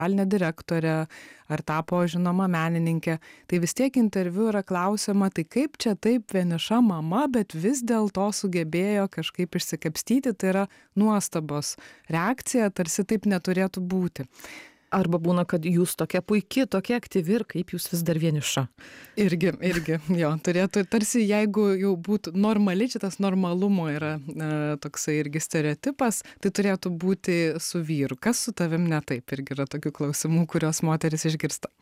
generalinė direktorė, ar tapo žinoma menininkė, tai vis tiek interviu yra klausima, tai kaip čia taip vieniša mama, bet vis dėlto sugebėjo kažkaip išsikapstyti, tai yra nuostabos reakcija, tarsi taip neturėtų būti. Arba būna, kad jūs tokia puiki, tokia aktyvi ir kaip jūs vis dar vieniša. Irgi, jo, turėtų, tarsi jeigu jau būtų normali, šitas normalumo yra toksai irgi stereotipas, tai turėtų būti su vyru. Kas su tavim ne taip? Irgi yra tokių klausimų, kurios moteris išgirsta.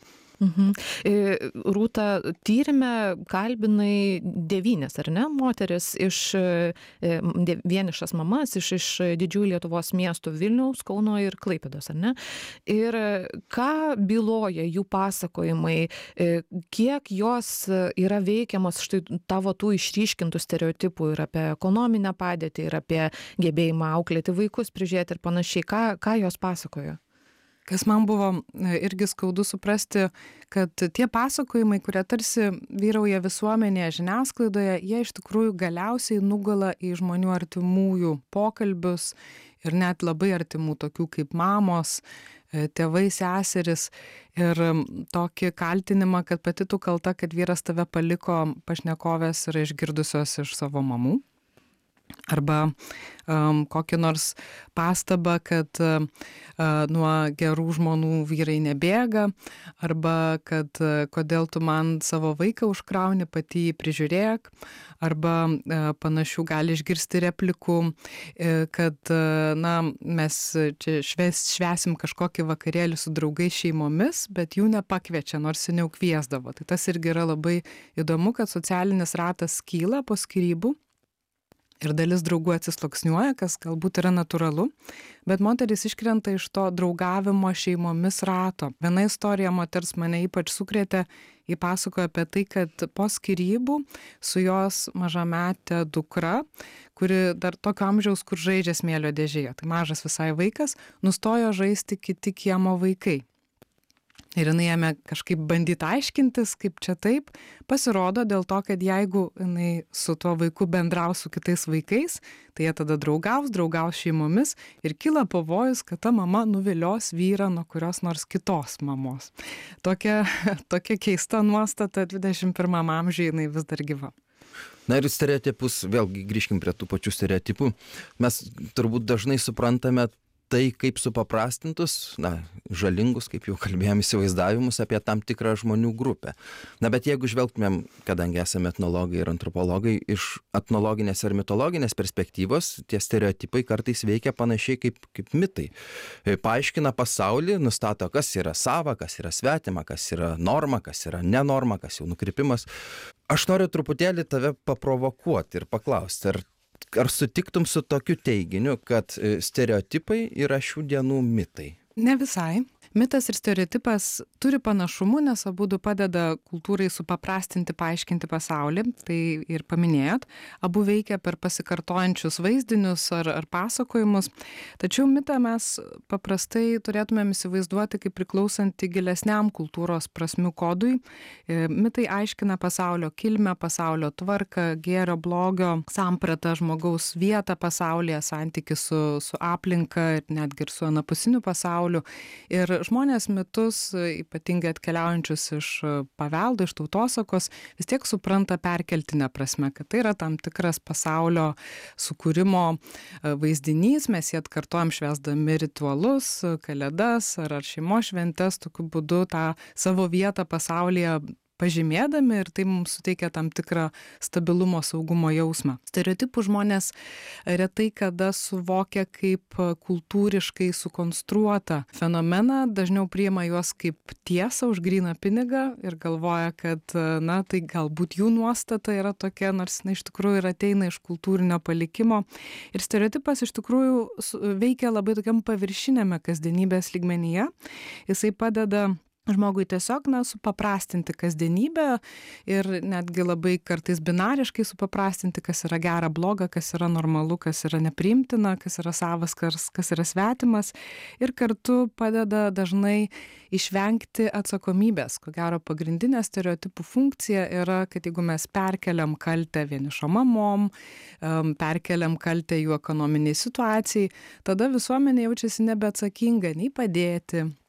Rūta, tyrime kalbinai 9, ar ne, moteris iš vienišas mamas iš didžiųjų Lietuvos miestų Vilniaus, Kauno ir Klaipėdos, ar ne? Ir ką byloja jų pasakojimai, kiek jos yra veikiamos štai tavo tų išryškintų stereotipų ir apie ekonominę padėtį, ir apie gebėjimą auklėti vaikus, prižiūrėti ir panašiai. Ką jos pasakojo? Kas man buvo irgi skaudu suprasti, kad tie pasakojimai, kurie tarsi vyrauja visuomenėje, žiniasklaidoje, jie iš tikrųjų galiausiai nugula į žmonių artimųjų pokalbius ir net labai artimų, tokių kaip mamos, tėvai, seseris, ir tokį kaltinimą, kad pati tu kalta, kad vyras tave paliko, pašnekovės yra išgirdusios iš savo mamų. Arba kokį nors pastabą, kad nuo gerų žmonų vyrai nebėga, arba kad kodėl tu man savo vaiką užkrauni, pati jį prižiūrėk, arba panašių gali išgirsti replikų, kad mes čia švęsim kažkokį vakarėlį su draugais šeimomis, bet jų nepakviečia, nors seniau kviesdavo. Tai tas irgi yra labai įdomu, kad socialinis ratas kyla po skyrybų. Ir dalis draugų atsisluoksniuoja, kas galbūt yra natūralu, bet moteris iškrenta iš to draugavimo šeimomis rato. Viena istorija moters mane ypač sukrėtė, ji pasakojo apie tai, kad po skyrybų su jos mažametė dukra, kuri dar tokio amžiaus, kur žaidžia smėlio dėžėje, tai mažas visai vaikas, nustojo žaisti kiti kiemo vaikai. Ir jinai ėmė kažkaip bandyti aiškintis, kaip čia taip. Pasirodo dėl to, kad jeigu jinai su tuo vaiku bendraus su kitais vaikais, tai jie tada draugaus šeimomis ir kyla pavojus, kad ta mama nuvilios vyrą nuo kurios nors kitos mamos. Tokia keista nuostata 21 amžiuje jinai vis dar gyva. Na ir stereotipus, vėlgi grįžkim prie tų pačių stereotipų. Mes turbūt dažnai suprantame tai kaip supaprastintus, žalingus, kaip jau kalbėjom, įsivaizdavimus apie tam tikrą žmonių grupę. Bet jeigu žvelgtumėm, kadangi esame etnologai ir antropologai, iš etnologinės ir mitologinės perspektyvos, tie stereotipai kartais veikia panašiai kaip mitai. Paaiškina pasaulį, nustato, kas yra sava, kas yra svetima, kas yra norma, kas yra nenorma, kas jau nukrypimas. Aš noriu truputėlį tave paprovokuoti ir paklausti, ar sutiktum su tokiu teiginiu, kad stereotipai yra šių dienų mitai? Ne visai. Mitas ir stereotipas turi panašumų, nes abudu padeda kultūrai supaprastinti, paaiškinti pasaulį, tai ir paminėjot. Abu veikia per pasikartojančius vaizdinius ar pasakojimus. Tačiau mitą mes paprastai turėtumėm įsivaizduoti kaip priklausantį gilesniam kultūros prasmių kodui. Mitai aiškina pasaulio kilmę, pasaulio tvarką, gėrio, blogio sampratą, žmogaus vietą pasaulyje, santykį su aplinka ir netgi ir su anapusiniu pasauliu. Ir žmonės mitus, ypatingai atkeliaujančius iš paveldo, iš tautosakos, vis tiek supranta perkeltinę prasme, kad tai yra tam tikras pasaulio sukūrimo vaizdinys, mes jį atkartojam švęsdami ritualus, kalėdas ar šeimos šventes, tokiu būdu tą savo vietą pasaulyje pažymėdami ir tai mums suteikia tam tikrą stabilumo, saugumo jausmą. Stereotipų žmonės retai kada suvokia kaip kultūriškai sukonstruotą fenomeną, dažniau priima juos kaip tiesą už gryną pinigą ir galvoja, kad tai galbūt jų nuostata yra tokia, nors iš tikrųjų ir ateina iš kultūrinio palikimo. Ir stereotipas iš tikrųjų veikia labai tokiam paviršinėme kasdienybės lygmenyje. Jisai padeda žmogui tiesiog supaprastinti kasdienybę ir netgi labai kartais binariškai supaprastinti, kas yra gera, bloga, kas yra normalu, kas yra nepriimtina, kas yra savas, kas yra svetimas. Ir kartu padeda dažnai išvengti atsakomybės. Ko gero pagrindinė stereotipų funkcija yra, kad jeigu mes perkeliam kaltę vienišom mamom, perkeliam kaltę jų ekonominiai situacijai, tada visuomenė jaučiasi nebeatsakinga nei padėti,